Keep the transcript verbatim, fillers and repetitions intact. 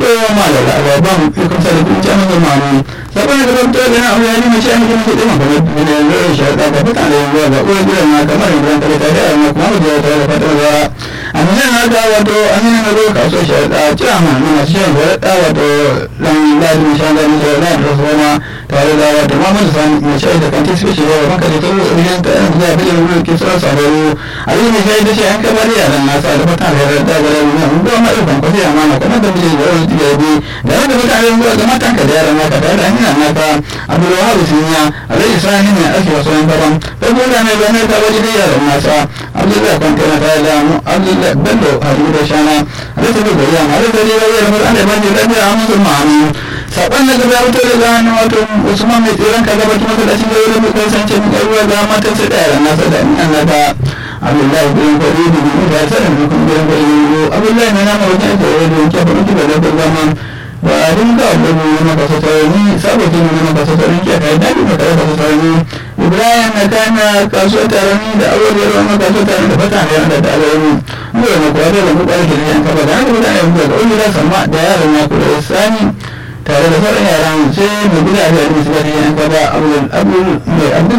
to malala ba mu ikon sa da kuma jami'in zamani sabon da gaban to yana aure ne mai shi ne kuma da magana da ne ne shi da da fata da yawa ga uwar gidan na kamar idan ka ta da amma kuma da ta da fata da amma na da wato amina na zo ka so shi da kira ma na masu shi da da wato lan ladi shi da ni da da kuma tare da wato mamman da sani mai shi da kan tisi shi da banka da to idan ta da da da ke tsara sabaro a yi mai shi da shi an kamar yaran nasa da fata da da da mun ga ma ikon ko sai amana kuma da miji da wani tilabi da wanda mutane zuwa ga matanka da yaran naka tare da hanyar naka abdulwahab sinya alai sani ne ake wasu yan gaban da kuma ne ba ne ta waje da yaran nasa abdullahi kwanta na tare da mu abdullahi bello hadu da shana alai sabu da yana alai da yaran mu an da ban da da musu ma'ani saban da gaba wuto da gano wato usman mai tsiran ka gaba kuma da shi da wani mutan sance mu ruwa ga matan sai da yaran nasa da ina naka abdullahi bin kwari da mu da sanin mu kuma bin kwari abdullahi ne na mu wajen da wani ke ba mutu da da zaman ba a dinga abubu na kasa sarari saboda ne na kasa sarari ke kai dadi na kasa sarari ibrahim na kana kasuwa tarani da aure ruwa na kasuwa tarani da fata ne da dalilin mu ne ko da mu ba ke yan kaba da mu da yan da wani da sama da yaran na kula sani tare da sauran yaran sai mu gida da mu su da yan kaba abul abul mai abdul